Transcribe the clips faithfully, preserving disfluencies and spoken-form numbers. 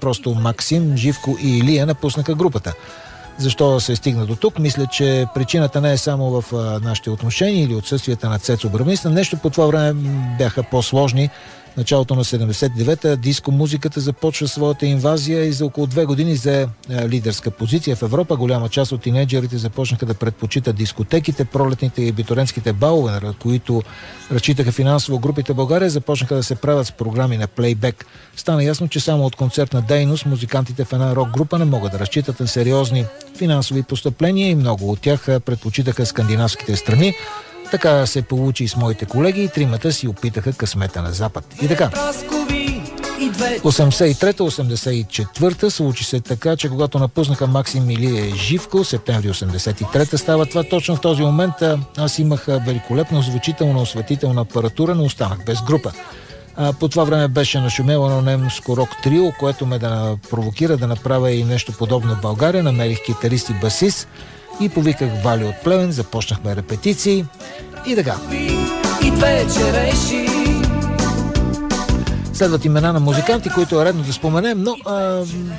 Просто Максим, Живко и Илия напуснаха групата. Защо се стигна до тук? Мисля, че причината не е само в а, нашите отношения или отсъствията на Цецо Бравниста. Нещо по това време бяха по-сложни. Началото на седемдесет и девета диско музиката започва своята инвазия и за около две години взе лидерска позиция в Европа. Голяма част от тинейджерите започнаха да предпочитат дискотеките, пролетните и битуренските балове, на които разчитаха финансово групите в България, започнаха да се правят с програми на плейбек. Стана ясно, че само от концертна дейност музикантите в една рок-група не могат да разчитат на сериозни финансови постъпления и много от тях предпочитаха скандинавските страни. Така се получи и с моите колеги и тримата си опитаха късмета на Запад. И така. осемдесет и трета осемдесет и четвърта случи се така, че когато напуснаха Максим Илия Живко, септември осемдесет и трета става това. Точно в този момент аз имах великолепно звучителна осветителна апаратура, но останах без група. А, по това време беше нашумело едно немско рок трио, което ме да провокира да направя и нещо подобно в България. Намерих китарист и басист и повиках Вали от Плевен, започнахме репетиции и така. Следват имена на музиканти, които е редно да споменем, но а...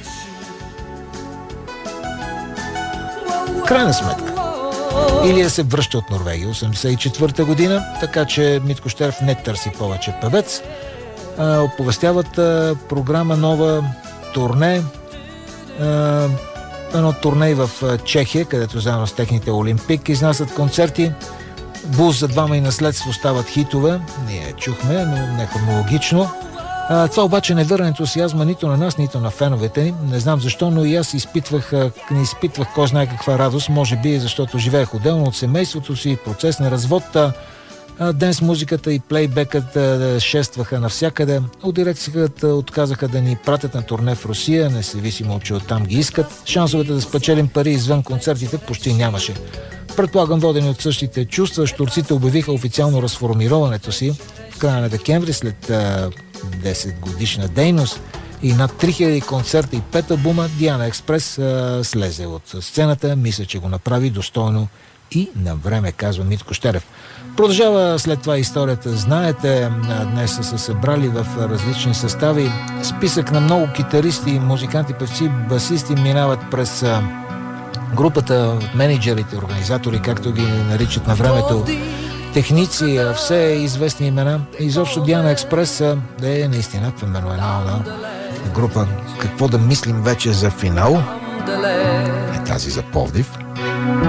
крайна сметка Илия се връща от Норвегия осемдесет и четвърта година, така че Митко Щерев не търси повече певец. А, оповестяват а, програма нова, турне, а, едно турне в Чехия, където заедно с техните Олимпик изнасят концерти. Бус за двама и наследство стават хитове. Ние чухме, но не хронологично. А, това обаче не върна ентусиазма нито на нас, нито на феновете ни. Не знам защо, но и аз изпитвах, не изпитвах кой знае каква радост. Може би защото живеех отделно от семейството си, процес на развод. Денс музиката и плейбекът шестваха навсякъде. От дирекцията отказаха да ни пратят на турне в Русия, независимо, че оттам ги искат. Шансовете да спечелим пари извън концертите почти нямаше. Предполагам, водени от същите чувства, щурците обявиха официално разформироването си в края на декември след десет годишна дейност и над три хиляди концерта и пет албума. Диана Експрес а, слезе от сцената. Мисля, че го направи достойно и на време, казва Митко Щерев. Продължава след това историята. Знаете, днес са се събрали в различни състави. Списък на много китаристи, музиканти, певци, басисти минават през групата, менеджерите, организатори, както ги наричат на времето, техници, все известни имена. Изобщо Диана Експрес да е наистина феноменална група. Какво да мислим вече за финал? Е тази за Пловдив.